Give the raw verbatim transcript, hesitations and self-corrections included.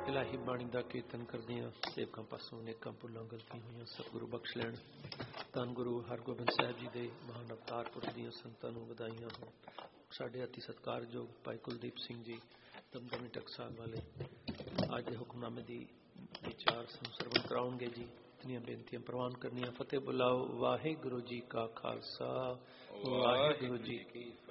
ਇਲਾਹੀ ਬਾਣੀ ਦਾ ਕੀਰਤਨ ਕਰਦਿਆਂ ਸੇਵਕਾਂ ਪਾਸੋਂ ਅਨੇਕਾਂ ਭੁੱਲਾਂ ਗਲਤੀਆਂ ਹੋਈਆਂ ਸਤਿਗੁਰੂ ਬਖਸ਼ ਲੈਣ। ਧੰਨ ਗੁਰੂ ਹਰਗੋਬਿੰਦ ਸਾਹਿਬ ਜੀ ਦੇ ਮਹਾਨ ਅਵਤਾਰ ਪੁਰਖ ਦੀਆਂ ਸੰਤਾਂ ਨੂੰ ਵਧਾਈਆਂ ਹੋਣ। ਸਾਡੇ ਅਤੀ ਸਤਿਕਾਰਯੋਗ ਭਾਈ ਕੁਲਦੀਪ ਸਿੰਘ ਜੀ ਦਮਦਮੀ ਟਕਸਾਲ ਵਾਲੇ ਅੱਜ ਦੇ ਹੁਕਮਨਾਮੇ ਦੀ ਵਿਚਾਰ ਸਾਨੂੰ ਸਰਵਣ ਕਰਾਉਣਗੇ ਜੀ। ਇਤਨੀਆਂ ਬੇਨਤੀਆਂ ਪ੍ਰਵਾਨ ਕਰਨੀਆਂ। ਫਤਿਹ ਬੁਲਾਓ। ਵਾਹਿਗੁਰੂ ਜੀ ਕਾ ਖਾਲਸਾ, ਵਾਹਿਗੁਰੂ ਜੀ ਕੀ